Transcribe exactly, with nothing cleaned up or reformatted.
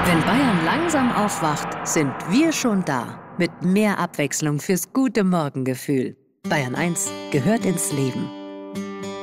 Wenn Bayern langsam aufwacht, sind wir schon da. Mit mehr Abwechslung fürs gute Morgengefühl. Bayern eins gehört ins Leben.